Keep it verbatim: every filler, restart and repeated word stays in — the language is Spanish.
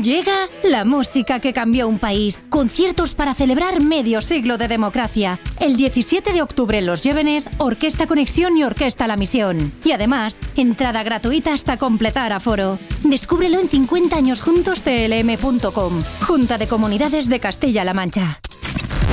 Llega la música que cambió un país. Conciertos para celebrar medio siglo de democracia. El diecisiete de octubre en Los Llévenes, Orquesta Conexión y Orquesta La Misión. Y además, entrada gratuita hasta completar aforo. Descúbrelo en cincuenta años juntos t l m punto com. Junta de Comunidades de Castilla-La Mancha.